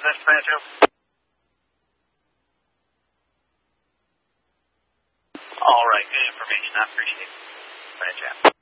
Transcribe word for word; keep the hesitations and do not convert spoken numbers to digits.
this Banjo? All right, good information. I appreciate it. Banjo.